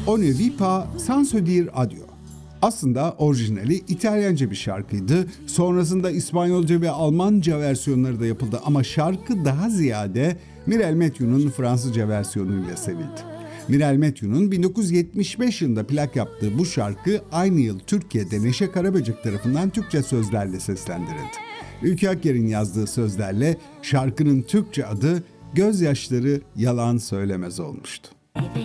On ne vit pas sans se dire adieu. Aslında orijinali İtalyanca bir şarkıydı. Sonrasında İspanyolca ve Almanca versiyonları da yapıldı ama şarkı daha ziyade Mirel Mathieu'nun Fransızca versiyonuyla sevildi. Mirel Mathieu'nun 1975 yılında plak yaptığı bu şarkı aynı yıl Türkiye'de Neşe Karaböcek tarafından Türkçe sözlerle seslendirildi. Ülke Akker'in yazdığı sözlerle şarkının Türkçe adı Gözyaşları Yalan Söylemez olmuştu.